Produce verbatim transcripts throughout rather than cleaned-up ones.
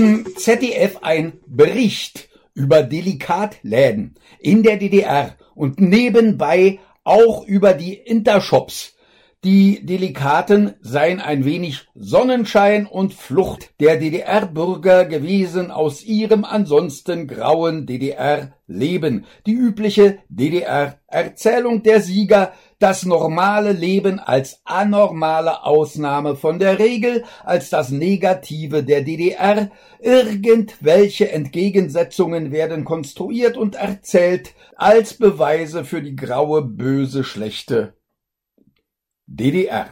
im Z D F ein Bericht über Delikatläden in der D D R und nebenbei auch über die Intershops. Die Delikaten seien ein wenig Sonnenschein und Flucht der D D R-Bürger gewesen aus ihrem ansonsten grauen D D R-Leben. Die übliche D D R-Erzählung der Sieger, das normale Leben als anormale Ausnahme von der Regel, als das Negative der D D R. Irgendwelche Entgegensetzungen werden konstruiert und erzählt als Beweise für die graue, böse, schlechte D D R.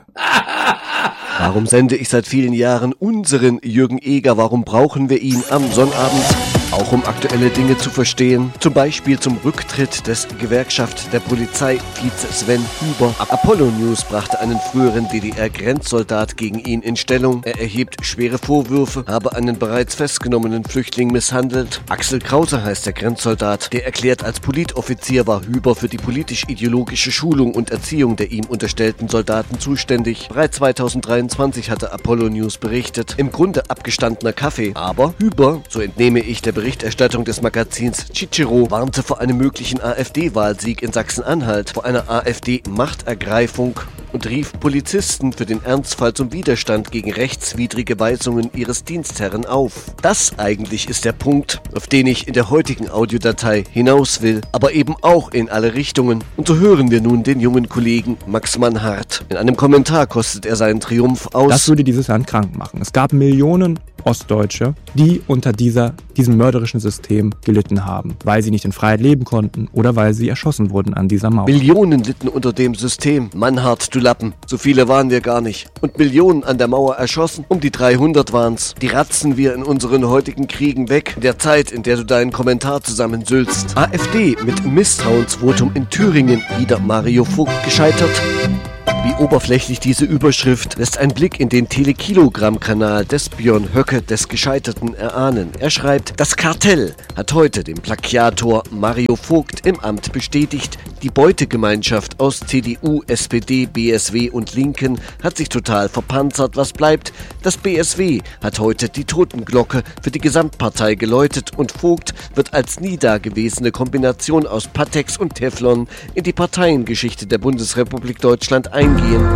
Warum sende ich seit vielen Jahren unseren Jürgen Eger? Warum brauchen wir ihn am Sonnabend? Auch um aktuelle Dinge zu verstehen, zum Beispiel zum Rücktritt des Gewerkschaft der Polizei-Vize Sven Huber. Apollo News brachte einen früheren D D R-Grenzsoldat gegen ihn in Stellung. Er erhebt schwere Vorwürfe, habe einen bereits festgenommenen Flüchtling misshandelt. Axel Krause heißt der Grenzsoldat. Der erklärt, als Politoffizier war Huber für die politisch-ideologische Schulung und Erziehung der ihm unterstellten Soldaten zuständig. Bereits zweitausenddreiundzwanzig hatte Apollo News berichtet. Im Grunde abgestandener Kaffee. Aber Huber, so entnehme ich der Berichterstattung des Magazins Cicero, warnte vor einem möglichen AfD-Wahlsieg in Sachsen-Anhalt, vor einer AfD-Machtergreifung und rief Polizisten für den Ernstfall zum Widerstand gegen rechtswidrige Weisungen ihres Dienstherren auf. Das eigentlich ist der Punkt, auf den ich in der heutigen Audiodatei hinaus will, aber eben auch in alle Richtungen. Und so hören wir nun den jungen Kollegen Max Mannhardt. In einem Kommentar kostet er seinen Triumph aus. Das würde dieses Land krank machen. Es gab Millionen Ostdeutsche, die unter dieser, diesem mörderischen System gelitten haben, weil sie nicht in Freiheit leben konnten oder weil sie erschossen wurden an dieser Mauer. Millionen litten unter dem System. Mannhardt, du Lappen. So viele waren wir gar nicht. Und Millionen an der Mauer erschossen. Um die dreihundert waren's. Die ratzen wir in unseren heutigen Kriegen weg. In der Zeit, in der du deinen Kommentar zusammensülzt. AfD mit Misstrauensvotum in Thüringen. Wieder Mario Vogt gescheitert. Wie oberflächlich diese Überschrift lässt ein Blick in den Telekilogramm-Kanal des Björn Höcke des Gescheiterten erahnen. Er schreibt, das Kartell hat heute dem Plagiator Mario Vogt im Amt bestätigt. Die Beutegemeinschaft aus C D U, S P D, B S W und Linken hat sich total verpanzert. Was bleibt? Das B S W hat heute die Totenglocke für die Gesamtpartei geläutet und Vogt wird als nie dagewesene Kombination aus Patex und Teflon in die Parteiengeschichte der Bundesrepublik Deutschland eingehen.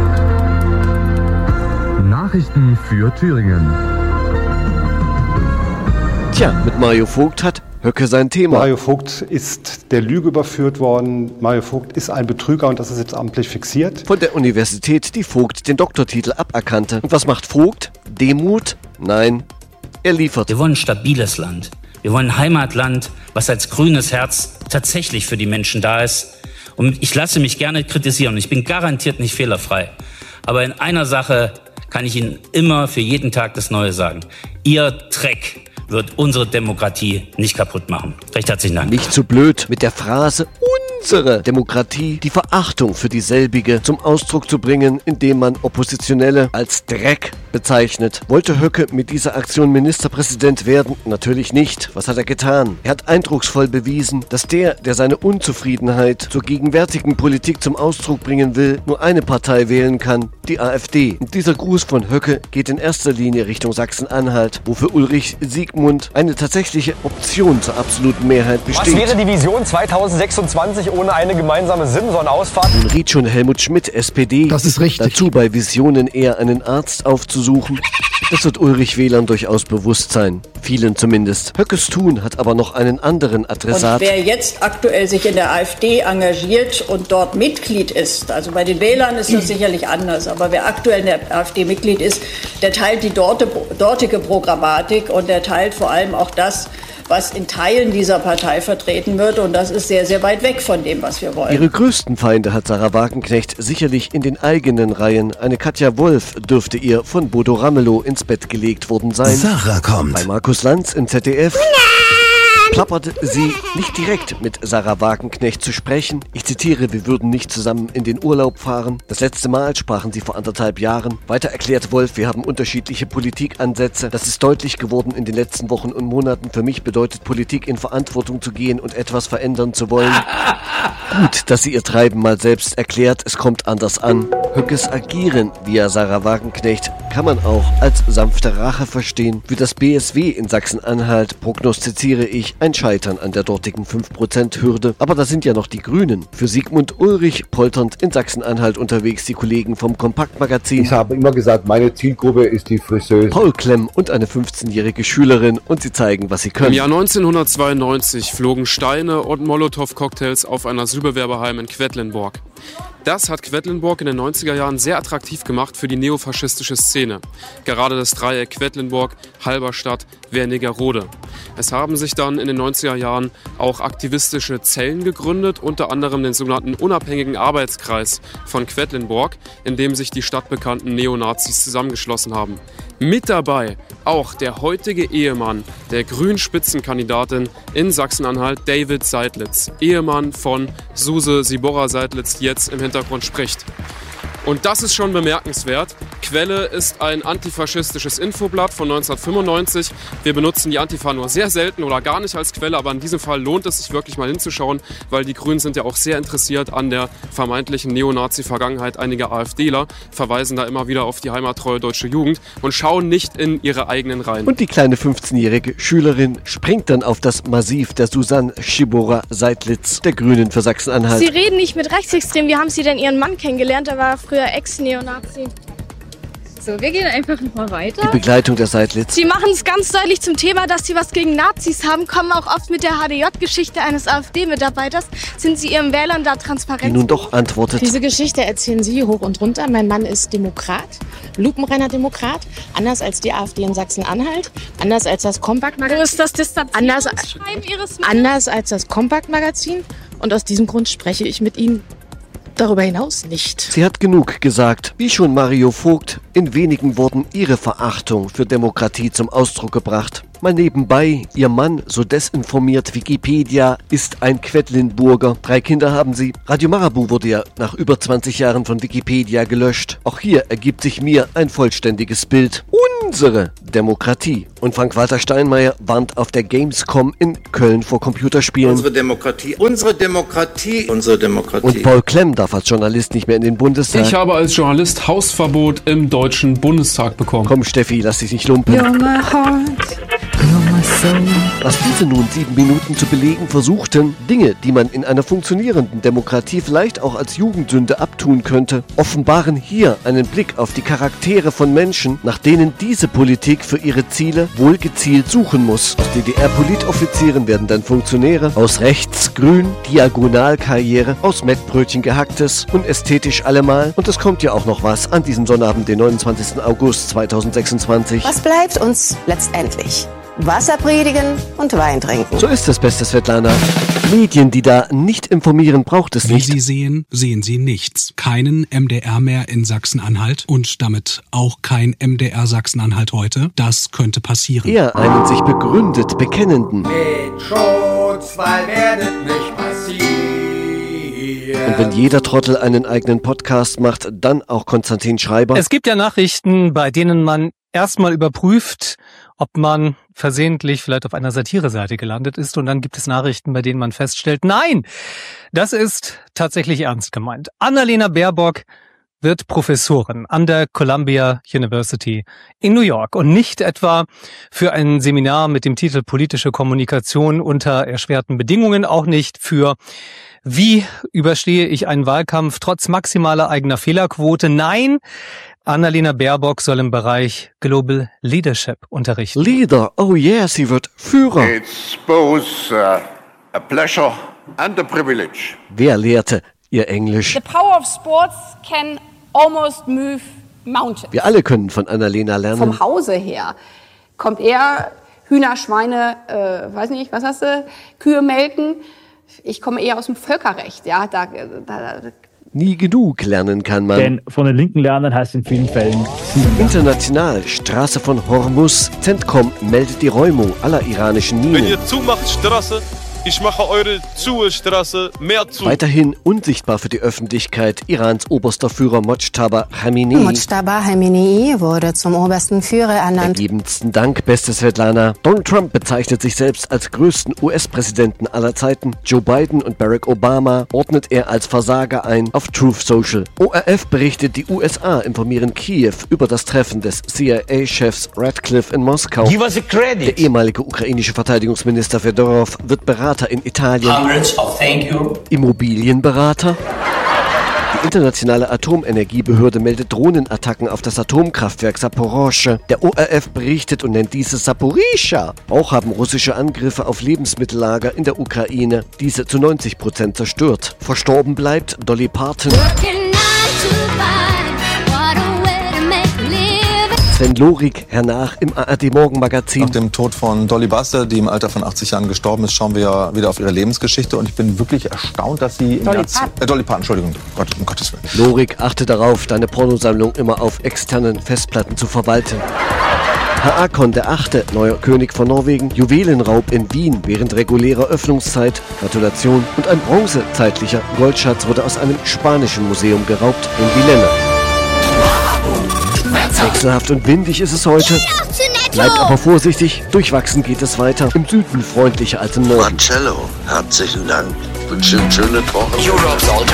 Nachrichten für Thüringen. Tja, mit Mario Vogt hat Höcke sein Thema. Mario Vogt ist der Lüge überführt worden. Mario Vogt ist ein Betrüger und das ist jetzt amtlich fixiert. Von der Universität, die Vogt den Doktortitel aberkannte. Und was macht Vogt? Demut? Nein, er liefert. Wir wollen ein stabiles Land. Wir wollen ein Heimatland, was als grünes Herz tatsächlich für die Menschen da ist. Und ich lasse mich gerne kritisieren und ich bin garantiert nicht fehlerfrei. Aber in einer Sache kann ich Ihnen immer für jeden Tag das Neue sagen. Ihr Dreck wird unsere Demokratie nicht kaputt machen. Recht herzlichen Dank. Nicht so blöd mit der Phrase unsere Demokratie, die Verachtung für dieselbige zum Ausdruck zu bringen, indem man Oppositionelle als Dreck bezeichnet. Wollte Höcke mit dieser Aktion Ministerpräsident werden? Natürlich nicht. Was hat er getan? Er hat eindrucksvoll bewiesen, dass der, der seine Unzufriedenheit zur gegenwärtigen Politik zum Ausdruck bringen will, nur eine Partei wählen kann, die AfD. Und dieser Gruß von Höcke geht in erster Linie Richtung Sachsen-Anhalt, wo für Ulrich Siegmund eine tatsächliche Option zur absoluten Mehrheit besteht. Was wäre die Vision zweitausendsechsundzwanzig ohne eine gemeinsame Simson-Ausfahrt? Nun riet schon Helmut Schmidt, S P D, das ist richtig. Dazu bei Visionen eher einen Arzt aufzusuchen. Das wird Ulrich Wählern durchaus bewusst sein. Vielen zumindest. Höckes Tun hat aber noch einen anderen Adressat. Und wer jetzt aktuell sich in der AfD engagiert und dort Mitglied ist, also bei den Wählern ist das sicherlich anders, aber wer aktuell in der AfD Mitglied ist, der teilt die dortige Programmatik und der teilt vor allem auch das, was in Teilen dieser Partei vertreten wird. Und das ist sehr, sehr weit weg von dem, was wir wollen. Ihre größten Feinde hat Sarah Wagenknecht sicherlich in den eigenen Reihen. Eine Katja Wolf dürfte ihr von Bodo Ramelow ins Bett gelegt worden sein. Sarah kommt. Bei Markus Lanz im Z D F. plapperte sie, nicht direkt mit Sarah Wagenknecht zu sprechen. Ich zitiere, wir würden nicht zusammen in den Urlaub fahren. Das letzte Mal sprachen sie vor anderthalb Jahren. Weiter erklärt Wolf, wir haben unterschiedliche Politikansätze. Das ist deutlich geworden in den letzten Wochen und Monaten. Für mich bedeutet Politik, in Verantwortung zu gehen und etwas verändern zu wollen. Gut, dass sie ihr Treiben mal selbst erklärt. Es kommt anders an. Höckes Agieren via Sarah Wagenknecht kann man auch als sanfte Rache verstehen. Für das B S W in Sachsen-Anhalt prognostiziere ich ein Scheitern an der dortigen fünf Prozent Hürde. Aber da sind ja noch die Grünen. Für Sigmund Ulrich, polternd in Sachsen-Anhalt unterwegs, die Kollegen vom Kompaktmagazin. Ich habe immer gesagt, meine Zielgruppe ist die Friseuse. Paul Klemm und eine fünfzehnjährige Schülerin und sie zeigen, was sie können. Im Jahr neunzehnhundertzweiundneunzig flogen Steine und Molotow-Cocktails auf ein Asylbewerberheim in Quedlinburg. Das hat Quedlinburg in den neunziger Jahren sehr attraktiv gemacht für die neofaschistische Szene. Gerade das Dreieck Quedlinburg, Halberstadt, Wernigerode. Es haben sich dann in den neunziger Jahren auch aktivistische Zellen gegründet, unter anderem den sogenannten Unabhängigen Arbeitskreis von Quedlinburg, in dem sich die stadtbekannten Neonazis zusammengeschlossen haben. Mit dabei auch der heutige Ehemann der Grünen-Spitzenkandidatin in Sachsen-Anhalt, David Seidlitz. Ehemann von Suse Siborra Seidlitz, die jetzt im Hintergrund spricht. Und das ist schon bemerkenswert. Quelle ist ein antifaschistisches Infoblatt von neunzehnhundertfünfundneunzig. Wir benutzen die Antifa nur sehr selten oder gar nicht als Quelle, aber in diesem Fall lohnt es sich wirklich mal hinzuschauen, weil die Grünen sind ja auch sehr interessiert an der vermeintlichen Neonazi-Vergangenheit einiger AfDler, verweisen da immer wieder auf die heimattreue deutsche Jugend und schauen nicht in ihre eigenen Reihen. Und die kleine fünfzehnjährige Schülerin springt dann auf das Massiv der Susanne Siborra Seidlitz, der Grünen für Sachsen-Anhalt. Sie reden nicht mit Rechtsextremen. Wie haben Sie denn Ihren Mann kennengelernt? Der war früher Ex-Neonazi. So, wir gehen einfach nochmal weiter. Die Begleitung der Seidlitz. Sie machen es ganz deutlich zum Thema, dass Sie was gegen Nazis haben, kommen auch oft mit der H D J-Geschichte eines AfD-Mitarbeiters. Sind Sie Ihren Wählern da transparent? Die nun doch antwortet. Diese Geschichte erzählen Sie hoch und runter. Mein Mann ist Demokrat, lupenreiner Demokrat, anders als die AfD in Sachsen-Anhalt, anders als das Kompaktmagazin. Wo ist das Distanzierungsschreiben anders, Ihres Mannes? Anders als das Kompaktmagazin. Und aus diesem Grund spreche ich mit Ihnen darüber hinaus nicht. Sie hat genug gesagt. Wie schon Mario Vogt in wenigen Worten ihre Verachtung für Demokratie zum Ausdruck gebracht. Mal nebenbei, ihr Mann, so desinformiert Wikipedia, ist ein Quedlinburger. Drei Kinder haben sie. Radio Marabu wurde ja nach über zwanzig Jahren von Wikipedia gelöscht. Auch hier ergibt sich mir ein vollständiges Bild. Unsere Demokratie. Und Frank-Walter Steinmeier warnt auf der Gamescom in Köln vor Computerspielen. Unsere Demokratie, unsere Demokratie, unsere Demokratie. Und Paul Klemm darf als Journalist nicht mehr in den Bundestag. Ich habe als Journalist Hausverbot im Deutschen Bundestag bekommen. Komm Steffi, lass dich nicht lumpen. You're my heart. Was diese nun sieben Minuten zu belegen versuchten, Dinge, die man in einer funktionierenden Demokratie vielleicht auch als Jugendsünde abtun könnte, offenbaren hier einen Blick auf die Charaktere von Menschen, nach denen diese Politik für ihre Ziele wohl gezielt suchen muss. Aus D D R-Politoffizieren werden dann Funktionäre, aus rechts grün, Diagonalkarriere, aus Mettbrötchen gehacktes und ästhetisch allemal. Und es kommt ja auch noch was an diesem Sonnabend, den neunundzwanzigsten August zweitausendsechsundzwanzig. Was bleibt uns letztendlich? Wasser predigen und Wein trinken. So ist es, beste Svetlana. Medien, die da nicht informieren, braucht es nicht. Wie Sie sehen, sehen Sie nichts. Keinen M D R mehr in Sachsen-Anhalt und damit auch kein M D R Sachsen-Anhalt heute. Das könnte passieren. Eher einen sich begründet Bekennenden. Mit Schutzwall werdet nicht passieren. Und wenn jeder Trottel einen eigenen Podcast macht, dann auch Konstantin Schreiber. Es gibt ja Nachrichten, bei denen man erstmal überprüft, ob man versehentlich vielleicht auf einer Satire-Seite gelandet ist. Und dann gibt es Nachrichten, bei denen man feststellt, nein, das ist tatsächlich ernst gemeint. Annalena Baerbock wird Professorin an der Columbia University in New York und nicht etwa für ein Seminar mit dem Titel Politische Kommunikation unter erschwerten Bedingungen, auch nicht für wie überstehe ich einen Wahlkampf trotz maximaler eigener Fehlerquote. Nein, Annalena Baerbock soll im Bereich Global Leadership unterrichten. Leader, oh yeah, sie wird Führer. It's both uh, a pleasure and a privilege. Wer lehrte ihr Englisch? The power of sports can almost move mountains. Wir alle können von Annalena lernen. Vom Hause her kommt eher Hühner, Schweine, äh, weiß nicht, was hast du, Kühe melken. Ich komme eher aus dem Völkerrecht, ja, da, da Nie genug lernen kann man. Denn von den Linken lernen heißt in vielen Fällen siegen. International, Straße von Hormuz. Centcom meldet die Räumung aller iranischen Minen. Wenn ihr zumacht Straße, ich mache eure Zuhe-Straße mehr zu. Weiterhin unsichtbar für die Öffentlichkeit Irans oberster Führer Mojtaba Khamenei. Mojtaba Khamenei wurde zum obersten Führer ernannt. Ergebensten Dank, beste Svetlana. Donald Trump bezeichnet sich selbst als größten U S-Präsidenten aller Zeiten. Joe Biden und Barack Obama ordnet er als Versager ein auf Truth Social. O R F berichtet, die U S A informieren Kiew über das Treffen des C I A-Chefs Radcliffe in Moskau. Give us a credit. Der ehemalige ukrainische Verteidigungsminister Fedorov wird Berater in Italien. Hundreds of thank you. Immobilienberater. Die internationale Atomenergiebehörde meldet Drohnenattacken auf das Atomkraftwerk Saporosche. Der O R F berichtet und nennt diese Saporischa. Auch haben russische Angriffe auf Lebensmittellager in der Ukraine diese zu neunzig Prozent zerstört. Verstorben bleibt Dolly Parton. Sven Lorig, hernach im A R D-Morgenmagazin. Nach dem Tod von Dolly Buster, die im Alter von achtzig Jahren gestorben ist, schauen wir ja wieder auf ihre Lebensgeschichte. Und ich bin wirklich erstaunt, dass sie... Dolly Jahr, äh, Dolly Parton, Entschuldigung, Gott, um Gottes Willen. Lorig, achte darauf, deine Pornosammlung immer auf externen Festplatten zu verwalten. Haakon der Achte, neuer König von Norwegen, Juwelenraub in Wien während regulärer Öffnungszeit, Gratulation, und ein bronzezeitlicher Goldschatz wurde aus einem spanischen Museum geraubt in Villena. Wechselhaft und windig ist es heute. Bleibt aber vorsichtig, durchwachsen geht es weiter. Im Süden freundlicher als im Norden. Marcello, herzlichen Dank. Ich wünsche Ihnen schöne Woche.